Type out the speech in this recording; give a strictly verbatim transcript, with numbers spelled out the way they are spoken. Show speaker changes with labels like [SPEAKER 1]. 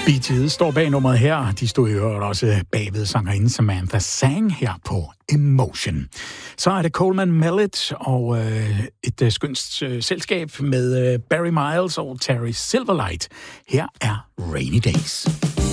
[SPEAKER 1] Bee Gees står bag nummeret her. De stod i øvrigt også bagved sangerinde Samantha Sang her på Emotion. Så er det Coleman Mellett og øh, et øh, skønt øh, selskab med øh, Barry Miles og Terry Silverlight. Her er Rainy Days.